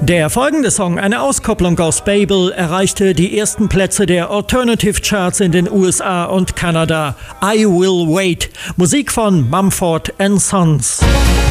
Der folgende Song, eine Auskopplung aus Babel, erreichte die ersten Plätze der Alternative Charts in den USA und Kanada. I Will Wait, Musik von Mumford & Sons.